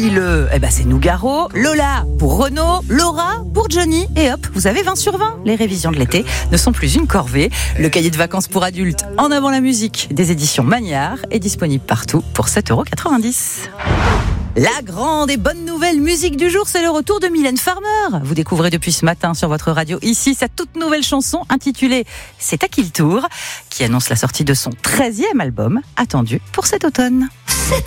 le, c'est Nougaro. Lola pour Renaud. Laura pour Johnny. Et hop, vous avez 20 sur 20. Les révisions de l'été ne sont plus une corvée. Le cahier de vacances pour adultes En avant la musique des éditions Magnard est disponible partout pour 7,90 €. La grande et bonne nouvelle musique du jour, c'est le retour de Mylène Farmer. Vous découvrez depuis ce matin sur votre radio ici sa toute nouvelle chanson intitulée C'est à qui le tour, qui annonce la sortie de son 13e album, attendu pour cet automne.